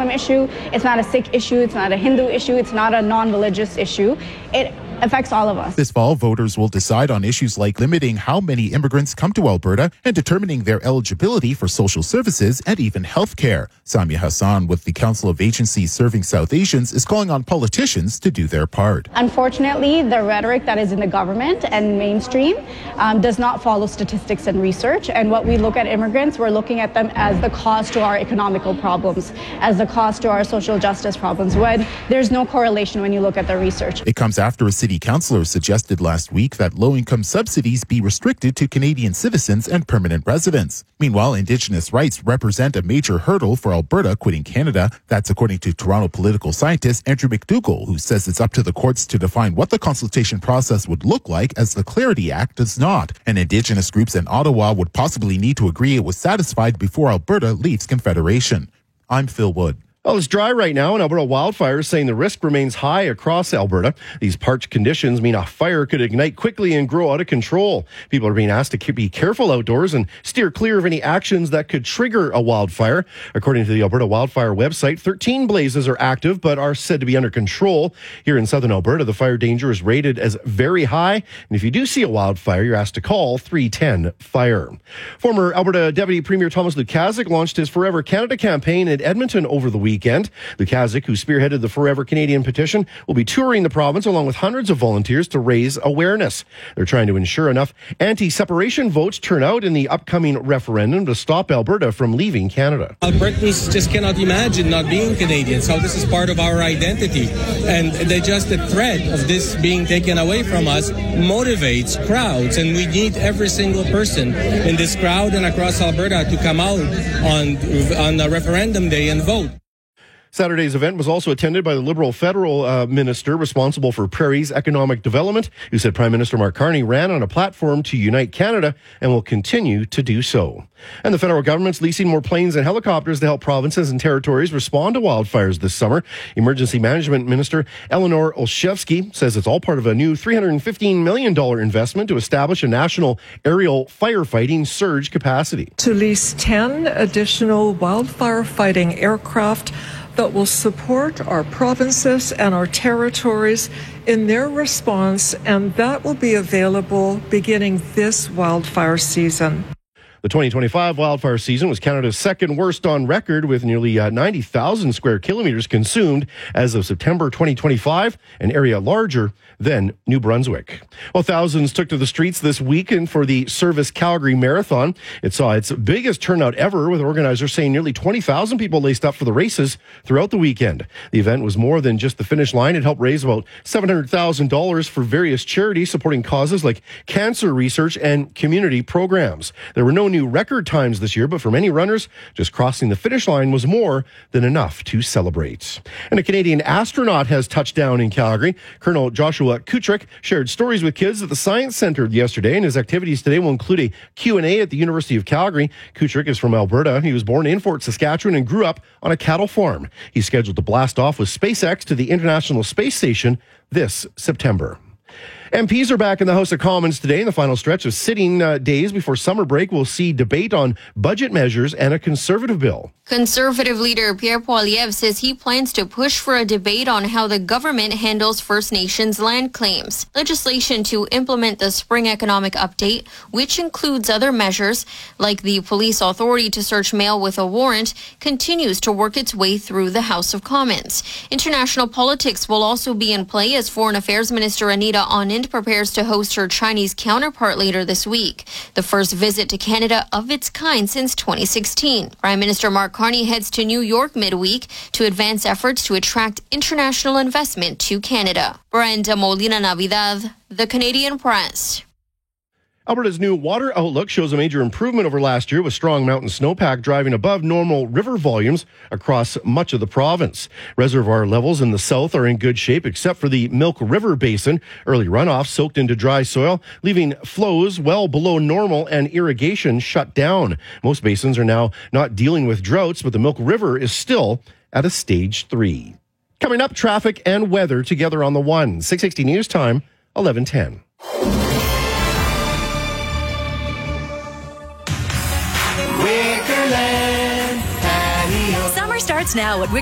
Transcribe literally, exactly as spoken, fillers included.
Muslim issue, it's not a Sikh issue, it's not a Hindu issue, it's not a non-religious issue. It affects all of us. This fall, voters will decide on issues like limiting how many immigrants come to Alberta and determining their eligibility for social services and even health care. Samia Hassan with the Council of Agencies Serving South Asians is calling on politicians to do their part. Unfortunately, the rhetoric that is in the government and mainstream um, does not follow statistics and research. And what we look at immigrants, we're looking at them as the cause to our economical problems, as the cause to our social justice problems, when there's no correlation when you look at the research. It comes after a city councillor suggested last week that low-income subsidies be restricted to Canadian citizens and permanent residents. Meanwhile, Indigenous rights represent a major hurdle for Alberta quitting Canada. That's according to Toronto political scientist Andrew McDougall, who says it's up to the courts to define what the consultation process would look like, as the Clarity Act does not. And Indigenous groups in Ottawa would possibly need to agree it was satisfied before Alberta leaves Confederation. I'm Phil Wood. Well, it's dry right now, and Alberta wildfires saying the risk remains high across Alberta. These parched conditions mean a fire could ignite quickly and grow out of control. People are being asked to be careful outdoors and steer clear of any actions that could trigger a wildfire. According to the Alberta Wildfire website, thirteen blazes are active but are said to be under control. Here in southern Alberta, the fire danger is rated as very high, and if you do see a wildfire, you're asked to call three ten fire. Former Alberta Deputy Premier Thomas Lukaszuk launched his Forever Canada campaign in Edmonton over the weekend. Weekend. Lukaszuk, who spearheaded the Forever Canadian petition, will be touring the province along with hundreds of volunteers to raise awareness. They're trying to ensure enough anti-separation votes turn out in the upcoming referendum to stop Alberta from leaving Canada. Albertans just cannot imagine not being Canadians, so this is part of our identity. And the, just the threat of this being taken away from us motivates crowds, and we need every single person in this crowd and across Alberta to come out on, on the referendum day and vote. Saturday's event was also attended by the Liberal federal uh, minister responsible for Prairie's economic development, who said Prime Minister Mark Carney ran on a platform to unite Canada and will continue to do so. And the federal government's leasing more planes and helicopters to help provinces and territories respond to wildfires this summer. Emergency Management Minister Eleanor Olszewski says it's all part of a new three hundred fifteen million dollars investment to establish a national aerial firefighting surge capacity. To lease ten additional wildfire fighting aircraft that will support our provinces and our territories in their response, and that will be available beginning this wildfire season. The twenty twenty-five wildfire season was Canada's second worst on record, with nearly uh, ninety thousand square kilometers consumed as of September twenty twenty-five, an area larger than New Brunswick. Well, thousands took to the streets this weekend for the Service Calgary Marathon. It saw its biggest turnout ever, with organizers saying nearly twenty thousand people laced up for the races throughout the weekend. The event was more than just the finish line. It helped raise about seven hundred thousand dollars for various charities supporting causes like cancer research and community programs. There were no new record times this year, but for many runners, just crossing the finish line was more than enough to celebrate. And a Canadian astronaut has touched down in Calgary. Colonel Joshua Kutrick shared stories with kids at the Science Centre yesterday, and his activities today will include a Q and A at the University of Calgary. Kutrick is from Alberta. He was born in Fort Saskatchewan and grew up on a cattle farm. He's scheduled to blast off with SpaceX to the International Space Station this September. M Ps are back in the House of Commons today in the final stretch of sitting uh, days before summer break. We'll see debate on budget measures and a Conservative bill. Conservative leader Pierre Poilievre says he plans to push for a debate on how the government handles First Nations land claims. Legislation to implement the spring economic update, which includes other measures like the police authority to search mail with a warrant, continues to work its way through the House of Commons. International politics will also be in play as Foreign Affairs Minister Anita Anand prepares to host her Chinese counterpart later this week, the first visit to Canada of its kind since twenty sixteen. Prime Minister Mark Carney heads to New York midweek to advance efforts to attract international investment to Canada. Brenda Molina Navidad, The Canadian Press. Alberta's new water outlook shows a major improvement over last year, with strong mountain snowpack driving above normal river volumes across much of the province. Reservoir levels in the south are in good shape, except for the Milk River Basin. Early runoff soaked into dry soil, leaving flows well below normal and irrigation shut down. Most basins are now not dealing with droughts, but the Milk River is still at a stage three. Coming up, traffic and weather together on the one. six sixty News Time, eleven ten. Summer starts now at